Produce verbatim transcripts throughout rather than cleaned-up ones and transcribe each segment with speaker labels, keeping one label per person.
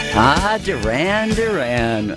Speaker 1: Ah, Duran Duran.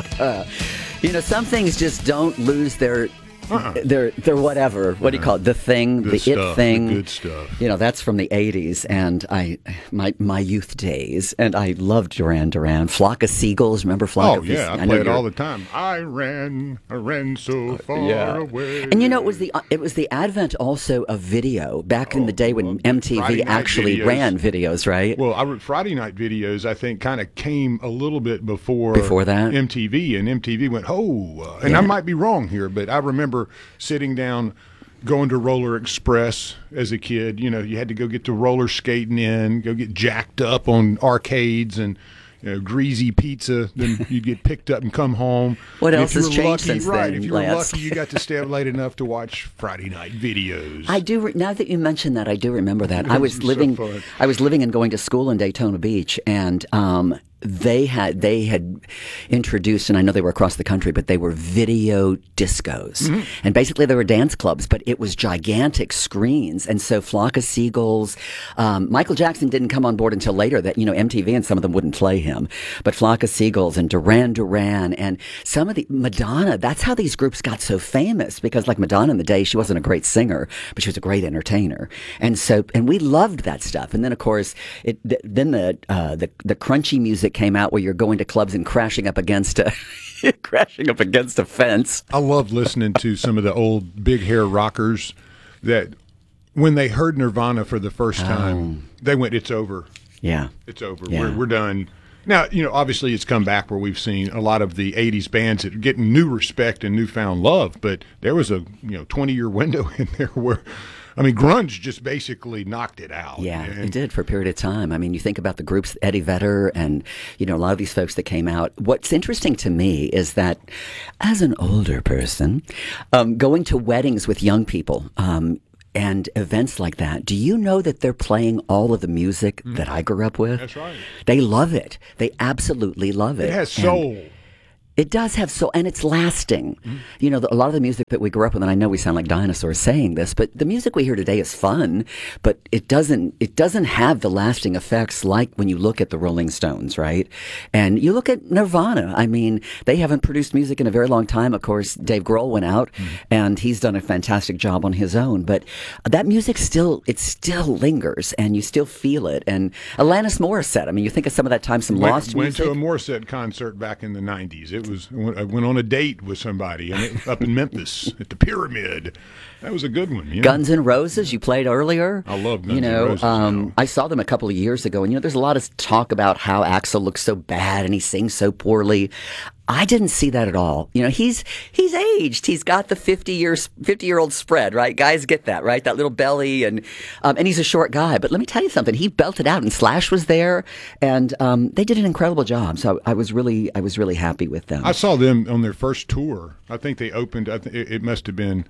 Speaker 1: You know, some things just don't lose their uh-uh. their their whatever. What do you call it? The thing,
Speaker 2: good
Speaker 1: the
Speaker 2: stuff,
Speaker 1: it thing.
Speaker 2: The good stuff.
Speaker 1: You know, that's from the eighties, and I my my youth days, and I loved Duran Duran. Flock of Seagulls. Remember Flock
Speaker 2: oh,
Speaker 1: of
Speaker 2: yeah,
Speaker 1: I,
Speaker 2: I play it all the time. I ran, I ran so far uh, yeah. away.
Speaker 1: And you know, it was the it was the advent also of video back in
Speaker 2: oh,
Speaker 1: the day when
Speaker 2: well,
Speaker 1: M T V actually
Speaker 2: videos.
Speaker 1: ran videos, right?
Speaker 2: Well, I Friday night videos, I think, kind of came a little bit before
Speaker 1: before that
Speaker 2: M T V, and M T V went, oh, uh, and yeah. I might be wrong here, but I remember sitting down, going to Roller Express as a kid. You know, you had to go get the roller skating in, go get jacked up on arcades and you know, greasy pizza. Then you'd get picked up and come home.
Speaker 1: What
Speaker 2: and
Speaker 1: else has changed
Speaker 2: lucky,
Speaker 1: since
Speaker 2: right,
Speaker 1: then,
Speaker 2: if you were
Speaker 1: Lance?
Speaker 2: lucky, you got to stay up late enough to watch Friday night videos.
Speaker 1: I do. Re- now that you mention that, I do remember that. I was
Speaker 2: so
Speaker 1: living.
Speaker 2: fun.
Speaker 1: I was living and going to school in Daytona Beach, and um, they had they had introduced, and I know they were across the country, but they were video discos, mm-hmm. and basically they were dance clubs, but it was gigantic screens, and so Flock of Seagulls. Um, Michael Jackson didn't come on board until later. That you know M T V and some of them wouldn't play him, but Flock of Seagulls and Duran Duran and some of the Madonna. That's how these groups got so famous, because like Madonna in the day, she wasn't a great singer, but she was a great entertainer, and so and we loved that stuff. And then of course, it th- then the uh, the the crunchy music came out where you're going to clubs and crashing up against a crashing up against a fence.
Speaker 2: I love listening to some of the old big hair rockers that when they heard Nirvana for the first time, oh. they went, "It's over."
Speaker 1: Yeah,
Speaker 2: it's over.
Speaker 1: Yeah.
Speaker 2: We're we're done. Now, you know, obviously it's come back where we've seen a lot of the eighties bands that are getting new respect and newfound love, but there was a, you know, twenty-year window in there where, I mean, grunge just basically knocked it out.
Speaker 1: Yeah,
Speaker 2: and
Speaker 1: it did for a period of time. I mean, you think about the groups, Eddie Vedder and, you know, a lot of these folks that came out. What's interesting to me is that as an older person, um, going to weddings with young people, um, and events like that, do you know that they're playing all of the music mm-hmm. that I grew up with?
Speaker 2: That's right.
Speaker 1: They love it. They absolutely love it.
Speaker 2: It has soul.
Speaker 1: And it does have soul, and it's lasting.
Speaker 2: Mm-hmm.
Speaker 1: You know, the, a lot of the music that we grew up with, and I know we sound like dinosaurs saying this, but the music we hear today is fun, but it doesn't it doesn't have the lasting effects like when you look at the Rolling Stones, right? And you look at Nirvana. I mean, they haven't produced music in a very long time. Of course, Dave Grohl went out, mm-hmm. and he's done a fantastic job on his own, but that music still, it still lingers, and you still feel it. And Alanis Morissette, I mean, you think of some of that time, some
Speaker 2: went,
Speaker 1: lost
Speaker 2: went
Speaker 1: music.
Speaker 2: Went to a Morissette concert back in the nineties. It was I went on a date with somebody and it, up in Memphis at the Pyramid. That was a good one. You know?
Speaker 1: Guns N' Roses, you played earlier.
Speaker 2: I love Guns
Speaker 1: you know,
Speaker 2: N' Roses.
Speaker 1: Um,
Speaker 2: now.
Speaker 1: I saw them a couple of years ago, and you know, there's a lot of talk about how Axl looks so bad and he sings so poorly. I didn't see that at all. You know, he's he's aged. He's got the fifty years fifty year old spread, right? Guys get that, right? That little belly, and um, and he's a short guy. But let me tell you something. He belted out, and Slash was there, and um, they did an incredible job. So I was really I was really happy with them.
Speaker 2: I saw them on their first tour. I think they opened. I th- it must have been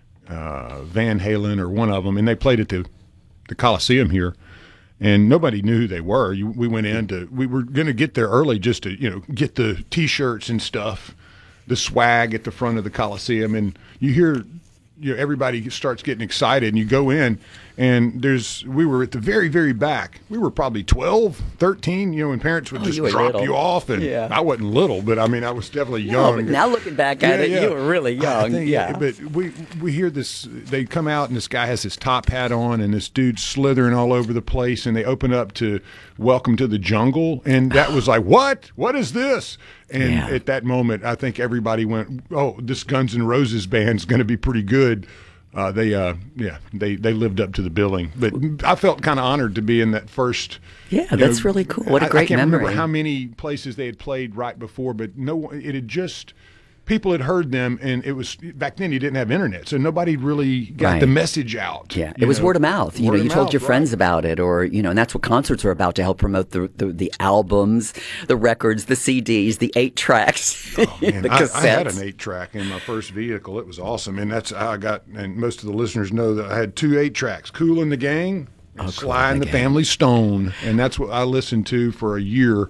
Speaker 2: uh, Van Halen or one of them, and they played at the the Coliseum here. And nobody knew who they were. You, we went in to, we were going to get there early just to, you know, get the T-shirts and stuff, the swag at the front of the Coliseum. And you hear, you know, everybody starts getting excited, and you go in, and there's, we were at the very, very back. We were probably twelve, thirteen, you know, and parents would
Speaker 1: oh,
Speaker 2: just
Speaker 1: you
Speaker 2: drop
Speaker 1: little.
Speaker 2: you off. And
Speaker 1: yeah.
Speaker 2: I wasn't little, but I mean, I was definitely
Speaker 1: no,
Speaker 2: young.
Speaker 1: But now looking back at
Speaker 2: yeah,
Speaker 1: it,
Speaker 2: yeah.
Speaker 1: you were really young.
Speaker 2: Think,
Speaker 1: yeah.
Speaker 2: But we, we hear this, they come out, and this guy has his top hat on, and this dude's slithering all over the place, and they open up to Welcome to the Jungle. And that was like, what? What is this? And
Speaker 1: yeah.
Speaker 2: at that moment, I think everybody went, oh, this Guns N' Roses band's going to be pretty good. Uh, they, uh, yeah, they, they lived up to the billing. But I felt kind of honored to be in that first.
Speaker 1: Yeah, that's know, really cool. What a great
Speaker 2: I, I can't
Speaker 1: memory.
Speaker 2: remember how many places they had played right before, but no, it had just. People had heard them, and it was back then you didn't have internet, so nobody really got
Speaker 1: right.
Speaker 2: the message out.
Speaker 1: Yeah, it was
Speaker 2: know?
Speaker 1: word of mouth. You
Speaker 2: word
Speaker 1: know, you told
Speaker 2: mouth,
Speaker 1: your friends
Speaker 2: right.
Speaker 1: about it, or you know, and that's what concerts are about, to help promote the the, the albums, the records, the C Ds, the eight tracks,
Speaker 2: oh, man.
Speaker 1: the
Speaker 2: I,
Speaker 1: cassettes.
Speaker 2: I had an eight track in my first vehicle. It was awesome, and that's how I got. And most of the listeners know that I had two eight tracks: Kool and the Gang, and
Speaker 1: oh,
Speaker 2: Sly and the,
Speaker 1: the
Speaker 2: Family Stone, and that's what I listened to for a year.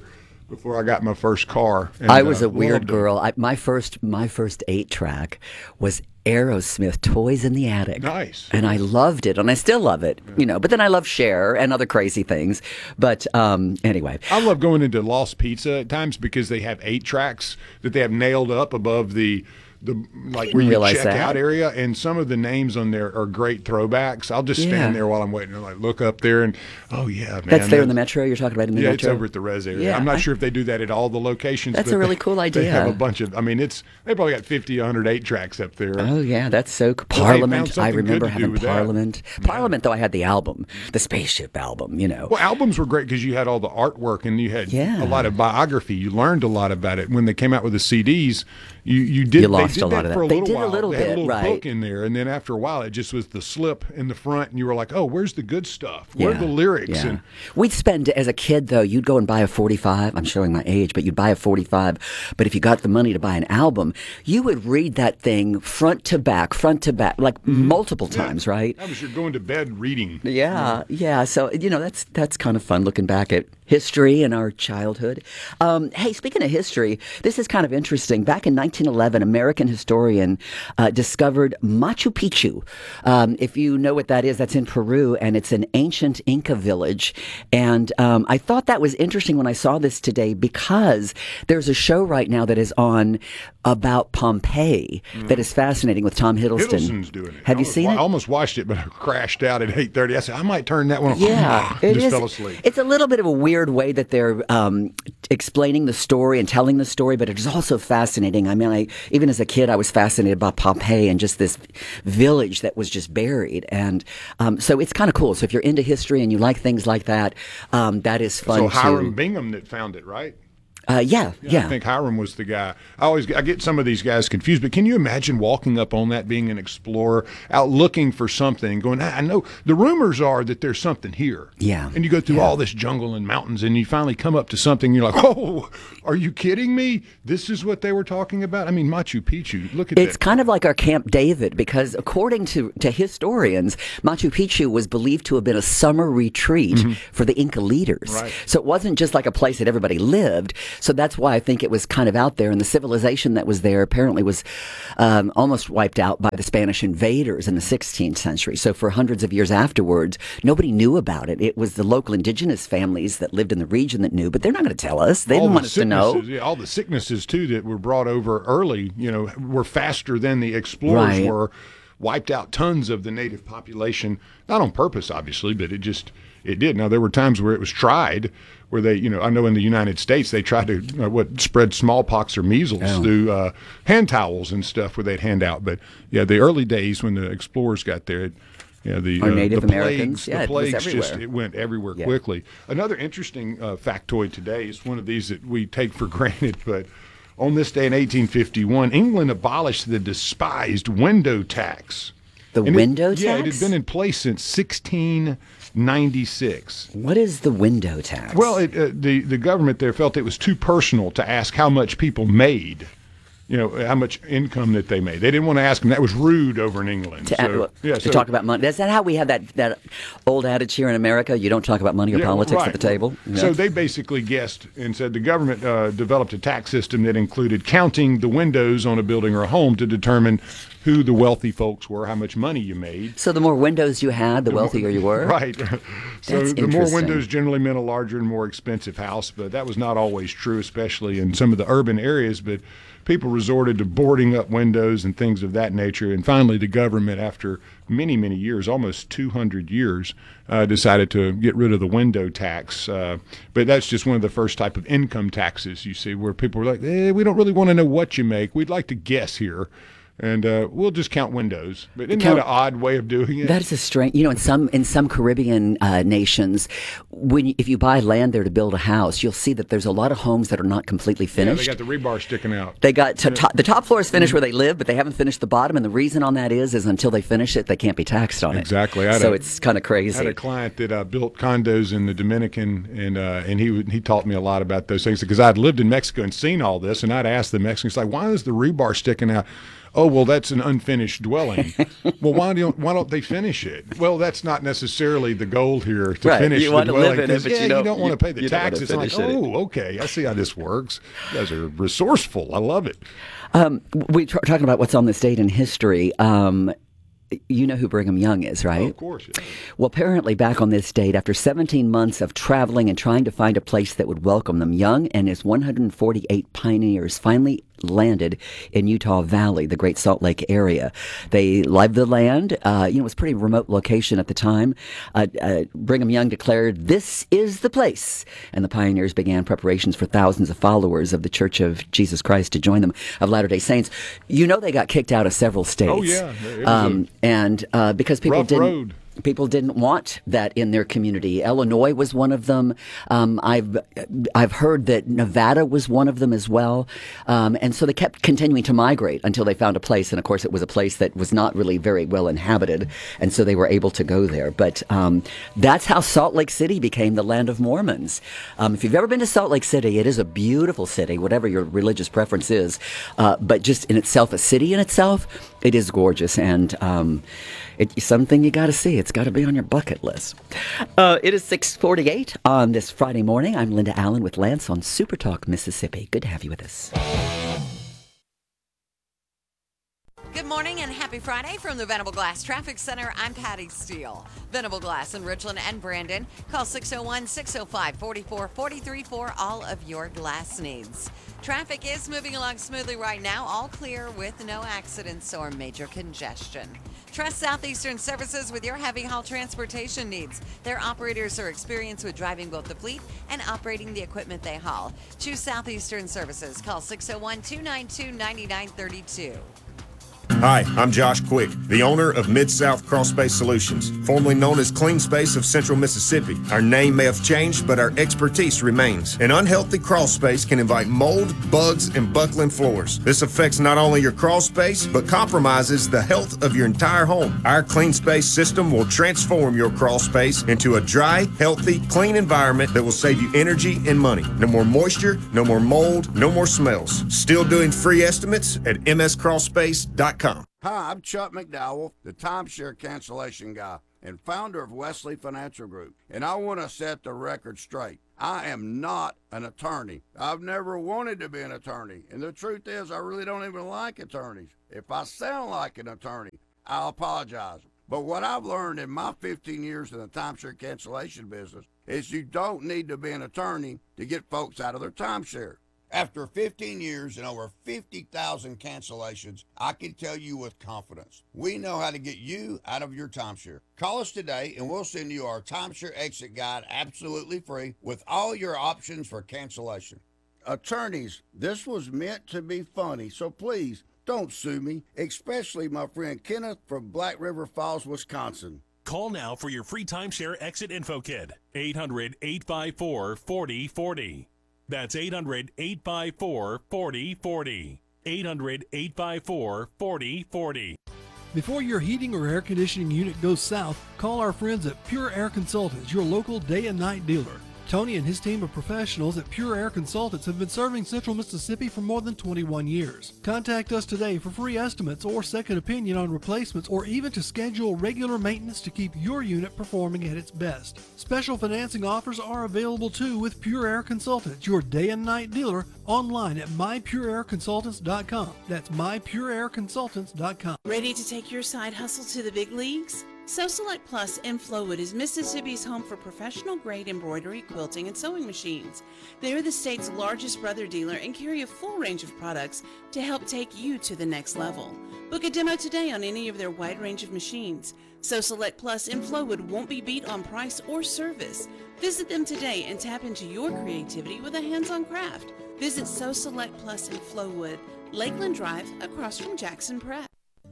Speaker 2: before I got my first car. And,
Speaker 1: I was
Speaker 2: uh,
Speaker 1: a weird
Speaker 2: loved it.
Speaker 1: girl. I, my first my first eight track was Aerosmith, Toys in the Attic.
Speaker 2: Nice.
Speaker 1: And I loved it, and I still love it. You know, but then I love Cher and other crazy things. But um, anyway,
Speaker 2: I love going into Lost Pizza at times because they have eight tracks that they have nailed up above the the like where you
Speaker 1: realize
Speaker 2: check
Speaker 1: that.
Speaker 2: out area, and some of the names on there are great throwbacks. I'll just
Speaker 1: Yeah.
Speaker 2: stand there while I'm waiting and like look up there and oh yeah, man.
Speaker 1: that's there in the
Speaker 2: that's-
Speaker 1: Metro. You're talking about in the
Speaker 2: Yeah,
Speaker 1: Metro.
Speaker 2: it's over at the Res area.
Speaker 1: Yeah,
Speaker 2: I'm not
Speaker 1: I-
Speaker 2: sure if they do that at all the locations.
Speaker 1: That's
Speaker 2: but
Speaker 1: a really
Speaker 2: they-
Speaker 1: cool
Speaker 2: They have a
Speaker 1: idea.
Speaker 2: bunch of. I mean, it's they probably got fifty, one hundred eight tracks up there.
Speaker 1: Oh yeah, that's so cool.
Speaker 2: Well, they found
Speaker 1: Parliament. I
Speaker 2: something good
Speaker 1: remember
Speaker 2: to do
Speaker 1: having
Speaker 2: with that.
Speaker 1: Parliament. Parliament, though, I had the album, the Spaceship album. You know.
Speaker 2: Well, albums were great because you had all the artwork and you had
Speaker 1: Yeah.
Speaker 2: a lot of biography. You learned a lot about it. When they came out with the C Ds, you you did.
Speaker 1: You lost
Speaker 2: they did
Speaker 1: a lot
Speaker 2: that
Speaker 1: of
Speaker 2: for
Speaker 1: that.
Speaker 2: a
Speaker 1: They
Speaker 2: little
Speaker 1: did a
Speaker 2: while.
Speaker 1: little
Speaker 2: they had
Speaker 1: bit,
Speaker 2: a little
Speaker 1: right.
Speaker 2: book in there, and then after a while, it just was the slip in the front, and you were like, "Oh, where's the good stuff? Where are the lyrics?"
Speaker 1: Yeah.
Speaker 2: And
Speaker 1: We'd spend, as a kid, though, you'd go and buy a forty-five. I'm showing my age, but you'd buy a forty-five. But if you got the money to buy an album, you would read that thing front to back, front to back, like multiple times, right?
Speaker 2: that was your going to bed reading.
Speaker 1: Yeah, yeah. So you know that's that's kind of fun looking back at history and our childhood. Um, hey, speaking of history, this is kind of interesting. Back in nineteen eleven, American historian uh, discovered Machu Picchu. Um, if you know what that is, that's in Peru, and it's an ancient Inca village. And um, I thought that was interesting when I saw this today because there's a show right now that is on about Pompeii that is fascinating with Tom Hiddleston.
Speaker 2: Hiddleston's doing it.
Speaker 1: Have
Speaker 2: I
Speaker 1: you
Speaker 2: almost
Speaker 1: seen
Speaker 2: wa-
Speaker 1: it?
Speaker 2: I almost watched it, but I crashed out at eight thirty. I said I might turn that one on.
Speaker 1: Yeah, it
Speaker 2: just
Speaker 1: is.
Speaker 2: fell asleep.
Speaker 1: It's a little bit of a weird way that they're um, explaining the story and telling the story, but it is also fascinating. I mean, I even as a kid, I was fascinated by Pompeii and just this village that was just buried, and um, so it's kind of cool. So if you're into history and you like things like that, um, that is fun.
Speaker 2: So Hiram
Speaker 1: to,
Speaker 2: Bingham that found it, right?
Speaker 1: uh, yeah, yeah.
Speaker 2: I think Hiram was the guy. I always I get some of these guys confused, but can you imagine walking up on that, being an explorer, out looking for something, going, I know the rumors are that there's something here.
Speaker 1: Yeah.
Speaker 2: And you go through
Speaker 1: Yeah.
Speaker 2: all this jungle and mountains, and you finally come up to something. And you're like, oh, are you kidding me? This is what they were talking about. I mean, Machu Picchu. Look at
Speaker 1: It's
Speaker 2: that.
Speaker 1: kind of like our Camp David because, according to, to historians, Machu Picchu was believed to have been a summer retreat for the Inca leaders.
Speaker 2: Right.
Speaker 1: So it wasn't just like a place that everybody lived. So that's why I think it was kind of out there. And the civilization that was there apparently was um, almost wiped out by the Spanish invaders in the sixteenth century. So for hundreds of years afterwards, nobody knew about it. It was the local indigenous families that lived in the region that knew, but they're not going to tell us. They
Speaker 2: all
Speaker 1: didn't
Speaker 2: the
Speaker 1: want us to know.
Speaker 2: sicknesses- yeah, all the sicknesses too that were brought over early, you know, were faster than the explorers
Speaker 1: Right.
Speaker 2: were. Wiped out tons of the native population, not on purpose, obviously, but it just it did. Now there were times where it was tried, where they, you know, I know in the United States they tried to uh, what spread smallpox or measles
Speaker 1: Oh.
Speaker 2: through uh, hand towels and stuff where they'd hand out. But yeah, the early days when the explorers got there. It, yeah, the
Speaker 1: Our
Speaker 2: uh,
Speaker 1: Native
Speaker 2: the
Speaker 1: Americans,
Speaker 2: plagues,
Speaker 1: yeah,
Speaker 2: the
Speaker 1: it was
Speaker 2: plagues just
Speaker 1: everywhere.
Speaker 2: it went everywhere
Speaker 1: Yeah.
Speaker 2: quickly. Another interesting uh, factoid today is one of these that we take for granted, but on this day in eighteen fifty-one, England abolished the despised window tax.
Speaker 1: The
Speaker 2: And it-
Speaker 1: window
Speaker 2: Yeah, it
Speaker 1: tax?
Speaker 2: had been in place since sixteen ninety-six.
Speaker 1: What is the window tax?
Speaker 2: Well, it, uh, the the government there felt it was too personal to ask how much people made. You know, how much income that they made. They didn't want to ask them. That was rude over in England.
Speaker 1: to,
Speaker 2: So,
Speaker 1: uh,
Speaker 2: yeah,
Speaker 1: to
Speaker 2: so-
Speaker 1: talk about money. Is that how we have that, that old adage here in America? You don't talk about money or
Speaker 2: Yeah,
Speaker 1: politics
Speaker 2: right.
Speaker 1: at the table?
Speaker 2: So
Speaker 1: Yeah.
Speaker 2: they basically guessed and said the government uh, developed a tax system that included counting the windows on a building or a home to determine who the wealthy folks were, how much money you made.
Speaker 1: So the more windows you had, the wealthier you were?
Speaker 2: Right. So
Speaker 1: That's
Speaker 2: the more
Speaker 1: interesting.
Speaker 2: windows generally meant a larger and more expensive house, but that was not always true, especially in some of the urban areas. But people resorted to boarding up windows and things of that nature. And finally, the government, after many, many years, almost two hundred years, uh, decided to get rid of the window tax. Uh, but that's just one of the first type of income taxes you see, where people were like, eh, we don't really want to know what you make. We'd like to guess here. And uh, we'll just count windows. But isn't
Speaker 1: Count-
Speaker 2: that an odd way of doing it?
Speaker 1: That is a strange. You know, in some in some Caribbean uh, nations, when you, if you buy land there to build a house, you'll see that there's a lot of homes that are not completely
Speaker 2: yeah,
Speaker 1: finished.
Speaker 2: they got the rebar sticking out.
Speaker 1: They got to top, the top floor is finished where they live, but they haven't finished the bottom. And the reason on that is, is until they finish it, they can't be taxed on it.
Speaker 2: Exactly. I had
Speaker 1: So
Speaker 2: a-
Speaker 1: it's kind of
Speaker 2: I
Speaker 1: crazy.
Speaker 2: had a client that uh, built condos in the Dominican, and uh, and he would- he taught me a lot about those things because I'd lived in Mexico and seen all this, and I'd asked the Mexicans like, why is the rebar sticking out? oh, well, that's an unfinished dwelling. Well, why don't why don't they finish it? Well, that's not necessarily the goal here to
Speaker 1: right.
Speaker 2: finish
Speaker 1: you
Speaker 2: the
Speaker 1: want
Speaker 2: dwelling.
Speaker 1: To live in it, but
Speaker 2: yeah,
Speaker 1: you don't,
Speaker 2: you don't want to pay the
Speaker 1: you
Speaker 2: tax. It's like, oh, okay, I see how this works. You guys are resourceful. I love it.
Speaker 1: Um, we're t- talking about what's on this date in history. Um, You know who Brigham Young is, right?
Speaker 2: Oh, of course, yeah.
Speaker 1: Well, apparently back on this date, after seventeen months of traveling and trying to find a place that would welcome them, Young and his one hundred forty-eight pioneers finally landed in Utah Valley, the Great Salt Lake area. They lived the land. Uh, you know, it was a pretty remote location at the time. Uh, uh, Brigham Young declared, "This is the place." And the pioneers began preparations for thousands of followers of the Church of Jesus Christ to join them, of Latter-day Saints. You know, they got kicked out of several states.
Speaker 2: Oh, yeah. It was
Speaker 1: Um, and uh, because people
Speaker 2: rough
Speaker 1: didn't...
Speaker 2: road.
Speaker 1: People didn't want that in their community. Illinois was one of them. Um, I've I've heard that Nevada was one of them as well. Um, and so they kept continuing to migrate until they found a place. And of course, it was a place that was not really very well inhabited. And so they were able to go there. But um, that's how Salt Lake City became the land of Mormons. Um, if you've ever been to Salt Lake City, it is a beautiful city, whatever your religious preference is. Uh, but just in itself, a city in itself, it is gorgeous. And um, it's something you got to see. It's got to be on your bucket list. Uh, it is six forty-eight on this Friday morning. I'm Linda Allen with Lance on Super Talk, Mississippi. Good to have you with us.
Speaker 3: Good morning and happy Friday from the Venable Glass Traffic Center. I'm Patty Steele. Venable Glass in Richland and Brandon. Call six oh one, six oh five, four four four three for all of your glass needs. Traffic is moving along smoothly right now, all clear with no accidents or major congestion. Trust Southeastern Services with your heavy haul transportation needs. Their operators are experienced with driving both the fleet and operating the equipment they haul. Choose Southeastern Services. Call six oh one, two nine two, nine nine three two.
Speaker 4: Hi, I'm Josh Quick, the owner of Mid-South Crawl Space Solutions, formerly known as Clean Space of Central Mississippi. Our name may have changed, but our expertise remains. An unhealthy crawl space can invite mold, bugs, and buckling floors. This affects not only your crawl space, but compromises the health of your entire home. Our Clean Space system will transform your crawl space into a dry, healthy, clean environment that will save you energy and money. No more moisture, no more mold, no more smells. Still doing free estimates at m s crawl space dot com.
Speaker 5: Hi, I'm Chuck McDowell, the timeshare cancellation guy and founder of Wesley Financial Group, and I want to set the record straight. I am not an attorney. I've never wanted to be an attorney, and the truth is I really don't even like attorneys. If I sound like an attorney, I'll apologize. But what I've learned in my fifteen years in the timeshare cancellation business is you don't need to be an attorney to get folks out of their timeshare. After fifteen years and over fifty thousand cancellations, I can tell you with confidence, we know how to get you out of your timeshare. Call us today and we'll send you our timeshare exit guide absolutely free with all your options for cancellation. Attorneys, this was meant to be funny, so please don't sue me, especially my friend Kenneth from Black River Falls, Wisconsin.
Speaker 6: Call now for your free timeshare exit info kit. eight hundred, eight five four, four oh four oh. That's eight hundred, eight five four, four oh four oh. eight hundred, eight five four, four oh four oh.
Speaker 7: Before your heating or air conditioning unit goes south, call our friends at Pure Air Consultants, your local day and night dealer. Tony and his team of professionals at Pure Air Consultants have been serving Central Mississippi for more than twenty-one years. Contact us today for free estimates or second opinion on replacements, or even to schedule regular maintenance to keep your unit performing at its best. Special financing offers are available too with Pure Air Consultants, your day and night dealer, online at my pure air consultants dot com. That's my pure air consultants dot com.
Speaker 8: Ready to take your side hustle to the big leagues? So Select Plus in Flowood is Mississippi's home for professional-grade embroidery, quilting, and sewing machines. They are the state's largest brother dealer and carry a full range of products to help take you to the next level. Book a demo today on any of their wide range of machines. So Select Plus in Flowood won't be beat on price or service. Visit them today and tap into your creativity with a hands-on craft. Visit So Select Plus in Flowood, Lakeland Drive, across from Jackson Prep.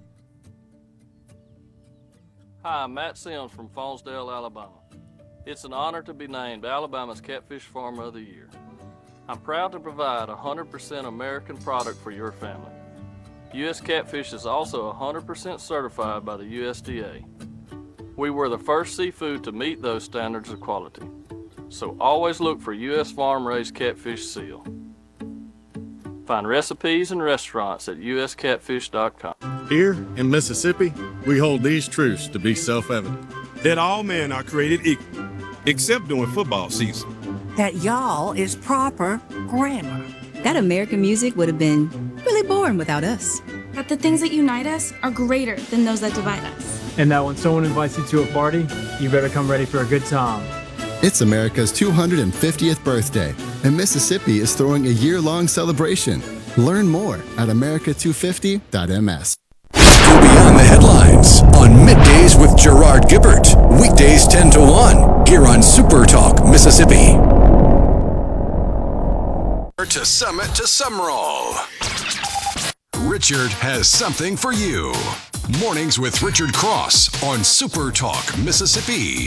Speaker 9: Hi, I'm Matt Sims from Faunsdale, Alabama. It's an honor to be named Alabama's Catfish Farmer of the Year. I'm proud to provide a one hundred percent American product for your family. U S Catfish is also one hundred percent certified by the U S D A. We were the first seafood to meet those standards of quality. So always look for U S farm-raised catfish seal. Find recipes and restaurants at u s catfish dot com.
Speaker 10: Here in Mississippi, we hold these truths to be self-evident.
Speaker 11: That all men are created equal, except during football season.
Speaker 12: That y'all is proper grammar.
Speaker 13: That American music would have been really boring without us.
Speaker 14: That the things that unite us are greater than those that divide us.
Speaker 15: And that when someone invites you to a party, you better come ready for a good time.
Speaker 16: It's America's two hundred fiftieth birthday, and Mississippi is throwing a year-long celebration. Learn more at america two fifty dot m s.
Speaker 17: Go beyond the headlines on Middays with Gerard Gibbert. Weekdays ten to one, here on Super Talk, Mississippi. To Summit to Summerall. Richard has something for you. Mornings with Richard Cross on Super Talk, Mississippi.